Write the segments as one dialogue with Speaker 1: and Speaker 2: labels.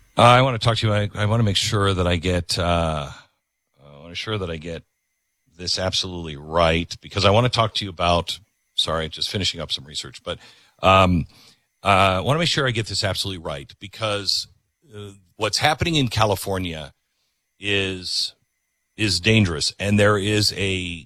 Speaker 1: I want to talk to you. I want to make sure that I get. This absolutely right, because I want to talk to you about. Sorry, just finishing up some research, but I want to make sure I get this absolutely right, because what's happening in California is dangerous, and there is a.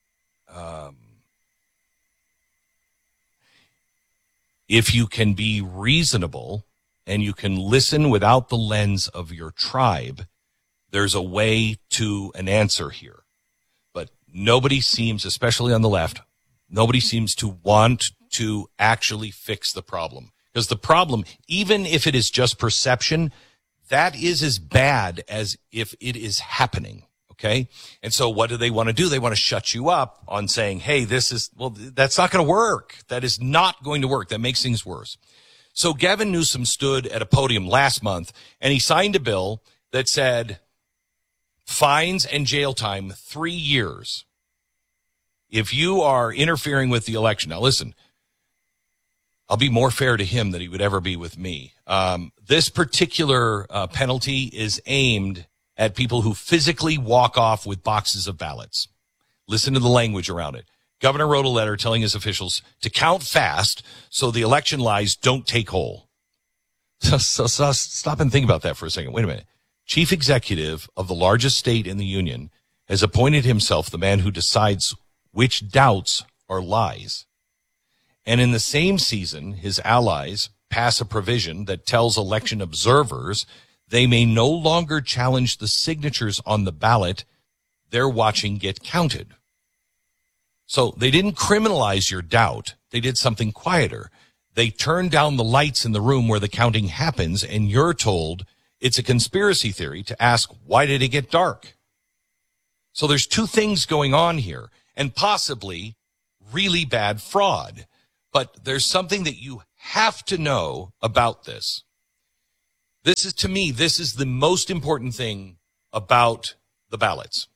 Speaker 1: If you can be reasonable and you can listen without the lens of your tribe, there's a way to an answer here. But nobody seems, especially on the left, nobody seems to want to actually fix the problem. Because the problem, even if it is just perception, that is as bad as if it is happening. Okay. And so what do? They want to shut you up on saying, hey, that's not going to work. That is not going to work. That makes things worse. So Gavin Newsom stood at a podium last month and he signed a bill that said fines and jail time 3 years if you are interfering with the election. Now listen, I'll be more fair to him than he would ever be with me. This particular penalty is aimed at people who physically walk off with boxes of ballots. Listen to the language around it. Governor wrote a letter telling his officials to count fast so the election lies don't take hold. So stop and think about that for a second. Wait a minute. Chief executive of the largest state in the union has appointed himself the man who decides which doubts are lies. And in the same season, his allies pass a provision that tells election observers they may no longer challenge the signatures on the ballot they're watching get counted. So they didn't criminalize your doubt. They did something quieter. They turned down the lights in the room where the counting happens, and you're told it's a conspiracy theory to ask, why did it get dark? So there's two things going on here, and possibly really bad fraud. But there's something that you have to know about this. This is the most important thing about the ballots.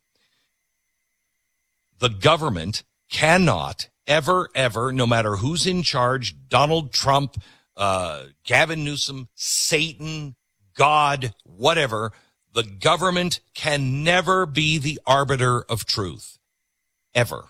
Speaker 1: The government cannot ever, no matter who's in charge, Donald Trump, Gavin Newsom, Satan, God, whatever, the government can never be the arbiter of truth. Ever.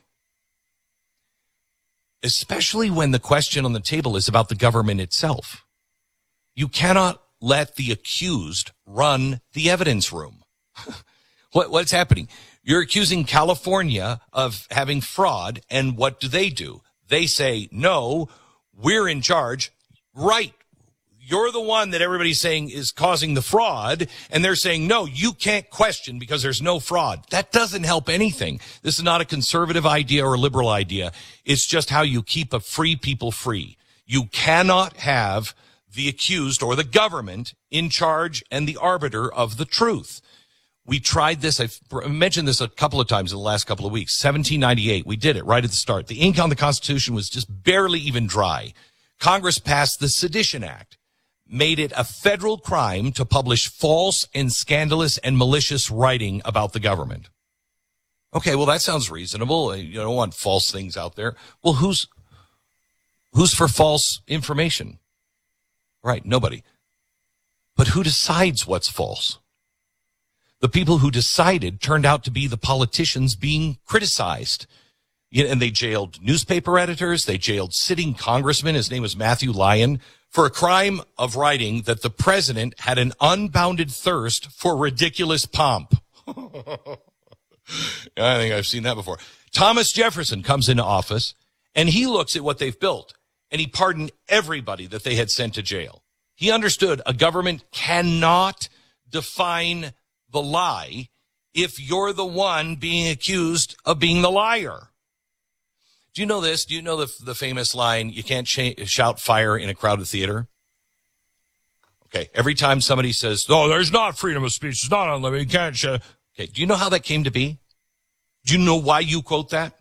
Speaker 1: Especially when the question on the table is about the government itself. You cannot let the accused run the evidence room. What's happening? You're accusing California of having fraud, and what do? They say, no, we're in charge. Right. You're the one that everybody's saying is causing the fraud, and they're saying, no, you can't question because there's no fraud. That doesn't help anything. This is not a conservative idea or a liberal idea. It's just how you keep a free people free. You cannot have the accused or the government in charge and the arbiter of the truth. We tried this. I've mentioned this a couple of times in the last couple of weeks. 1798, we did it right at the start. The ink on the Constitution was just barely even dry. Congress passed the Sedition Act, made it a federal crime to publish false and scandalous and malicious writing about the government. Okay, well, that sounds reasonable. You don't want false things out there. Well, who's for false information? Right, nobody. But who decides what's false? The people who decided turned out to be the politicians being criticized. And they jailed newspaper editors. They jailed sitting congressman. His name was Matthew Lyon, for a crime of writing that the president had an unbounded thirst for ridiculous pomp. I think I've seen that before. Thomas Jefferson comes into office, and he looks at what they've built, and he pardoned everybody that they had sent to jail. He understood a government cannot define the lie if you're the one being accused of being the liar. Do you know this? Do you know the famous line, you can't shout fire in a crowded theater? Okay, every time somebody says, oh, there's not freedom of speech, it's not unlimited, you can't shout. Okay, do you know how that came to be? Do you know why you quote that?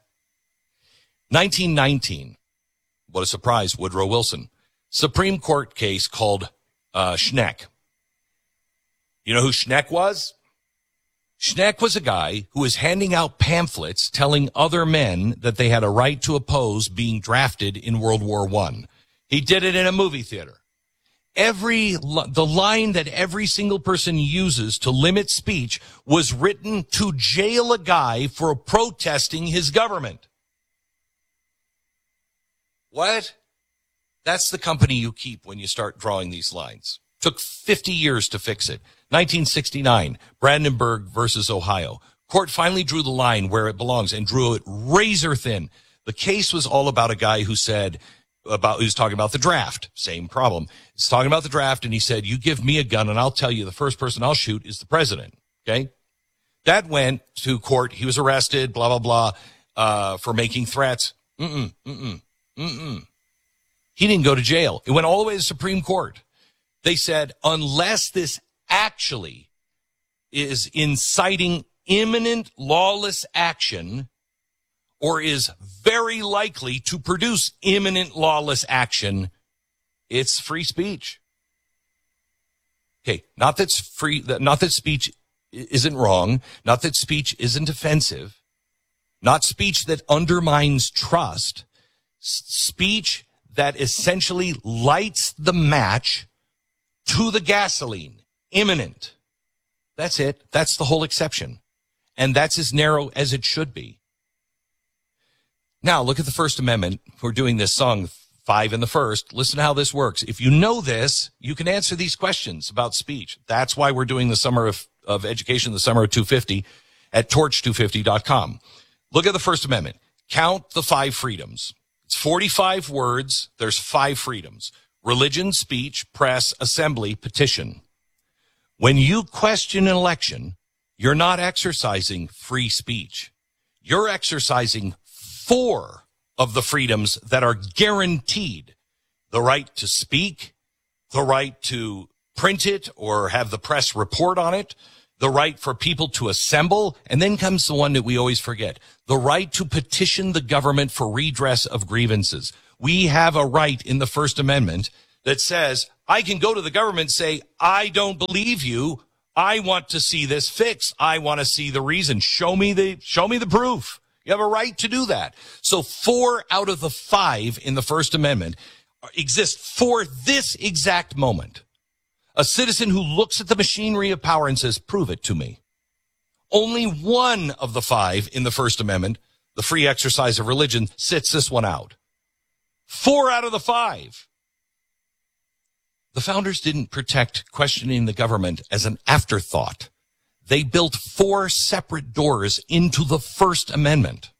Speaker 1: 1919, what a surprise, Woodrow Wilson. Supreme Court case called Schneck. You know who Schneck was? Schneck was a guy who was handing out pamphlets telling other men that they had a right to oppose being drafted in World War I. He did it in a movie theater. the line that every single person uses to limit speech was written to jail a guy for protesting his government. What? That's the company you keep when you start drawing these lines. Took 50 years to fix it. 1969, Brandenburg versus Ohio. Court finally drew the line where it belongs and drew it razor thin. The case was all about a guy who was talking about the draft. Same problem. He's talking about the draft, and he said, you give me a gun, and I'll tell you the first person I'll shoot is the president. Okay? That went to court. He was arrested, blah, blah, blah, for making threats. He didn't go to jail. It went all the way to the Supreme Court. They said, unless this actually is inciting imminent lawless action or is very likely to produce imminent lawless action, it's free speech. Okay, not that speech isn't wrong, not that speech isn't offensive, not speech that undermines trust, speech that essentially lights the match to the gasoline, imminent. That's it. That's the whole exception. And that's as narrow as it should be. Now, look at the First Amendment. We're doing this song 5 in the First. Listen to how this works. If you know this, you can answer these questions about speech. That's why we're doing the Summer of Education, the Summer of 250 at torch250.com. Look at the First Amendment. Count the 5 freedoms. It's 45 words. There's 5 freedoms. Religion, speech, press, assembly, petition. When you question an election, you're not exercising free speech. You're exercising 4 of the freedoms that are guaranteed. The right to speak, the right to print it or have the press report on it, the right for people to assemble, and then comes the one that we always forget, the right to petition the government for redress of grievances. We have a right in the First Amendment that says, I can go to the government and say, I don't believe you. I want to see this fixed. I want to see the reason. Show me the proof. You have a right to do that. So 4 out of the 5 in the First Amendment exist for this exact moment. A citizen who looks at the machinery of power and says, prove it to me. Only 1 of the 5 in the First Amendment, the free exercise of religion, sits this one out. 4 out of the 5. The founders didn't protect questioning the government as an afterthought. They built 4 separate doors into the First Amendment.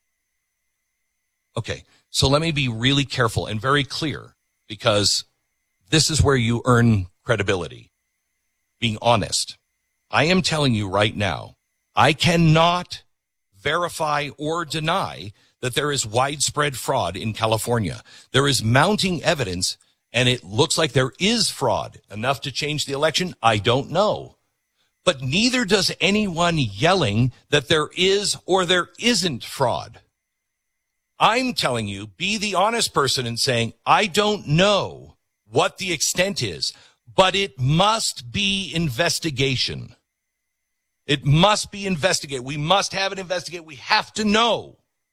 Speaker 1: Okay, so let me be really careful and very clear, because this is where you earn credibility. Being honest. I am telling you right now, I cannot verify or deny that there is widespread fraud in California. There is mounting evidence, and it looks like there is fraud. Enough to change the election? I don't know. But neither does anyone yelling that there is or there isn't fraud. I'm telling you, be the honest person and saying, I don't know what the extent is, but it must be investigation. It must be investigated. We must have it investigated. We have to know.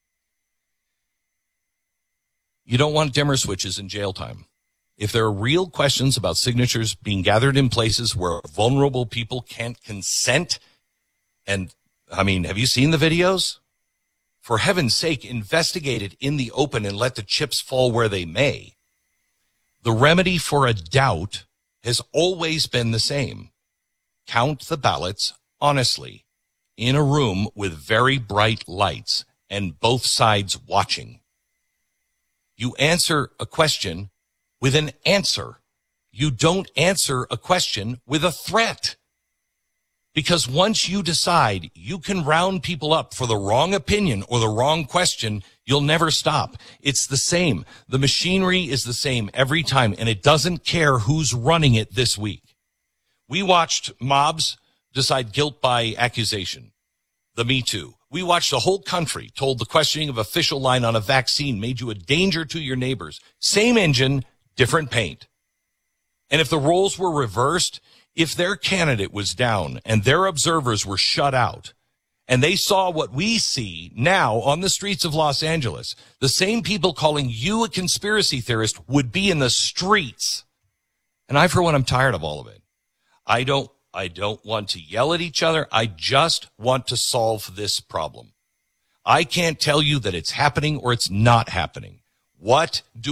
Speaker 1: You don't want dimmer switches in jail time. If there are real questions about signatures being gathered in places where vulnerable people can't consent, and, I mean, have you seen the videos? For heaven's sake, investigate it in the open and let the chips fall where they may. The remedy for a doubt has always been the same. Count the ballots honestly in a room with very bright lights and both sides watching. You answer a question with an answer. You don't answer a question with a threat. Because once you decide you can round people up for the wrong opinion or the wrong question, you'll never stop. It's the same. The machinery is the same every time, and it doesn't care who's running it this week. We watched mobs decide guilt by accusation, the Me Too. We watched the whole country told the questioning of official line on a vaccine made you a danger to your neighbors. Same engine, different paint. And if the roles were reversed, if their candidate was down and their observers were shut out, and they saw what we see now on the streets of Los Angeles, the same people calling you a conspiracy theorist would be in the streets. And I, for one, I'm tired of all of it. I don't want to yell at each other. I just want to solve this problem. I can't tell you that it's happening or it's not happening. What do?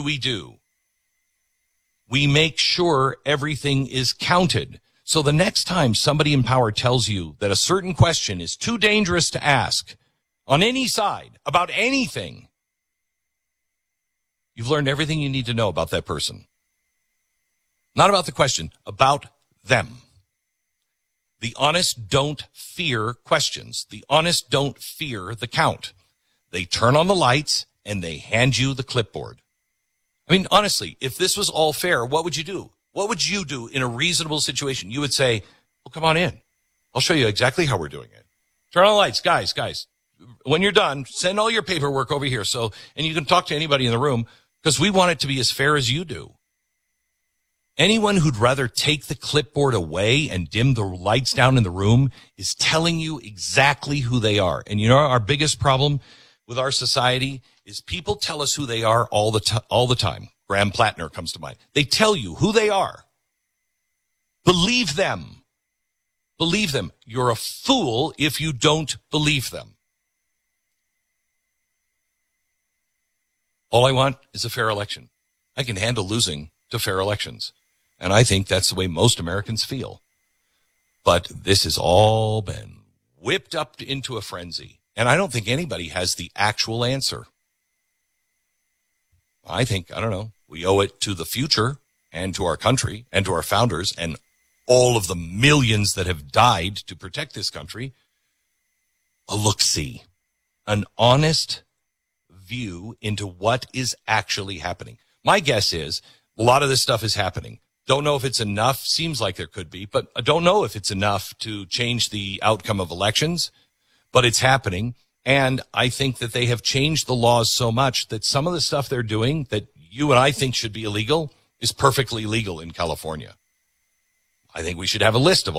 Speaker 1: We make sure everything is counted. So the next time somebody in power tells you that a certain question is too dangerous to ask on any side about anything, you've learned everything you need to know about that person. Not about the question, about them. The honest don't fear questions. The honest don't fear the count. They turn on the lights and they hand you the clipboard. I mean, honestly, if this was all fair, what would you do? What would you do in a reasonable situation? You would say, well, come on in. I'll show you exactly how we're doing it. Turn on the lights, guys. When you're done, send all your paperwork over here. And you can talk to anybody in the room because we want it to be as fair as you do. Anyone who'd rather take the clipboard away and dim the lights down in the room is telling you exactly who they are. And you know, our biggest problem with our society is people tell us who they are all the time. Graham Plattner comes to mind. They tell you who they are. Believe them. Believe them. You're a fool if you don't believe them. All I want is a fair election. I can handle losing to fair elections. And I think that's the way most Americans feel. But this has all been whipped up into a frenzy. And I don't think anybody has the actual answer. I don't know, we owe it to the future and to our country and to our founders and all of the millions that have died to protect this country. A look-see, an honest view into what is actually happening. My guess is a lot of this stuff is happening. Don't know if it's enough. Seems like there could be, but I don't know if it's enough to change the outcome of elections, but it's happening. And I think that they have changed the laws so much that some of the stuff they're doing that you and I think should be illegal is perfectly legal in California. I think we should have a list of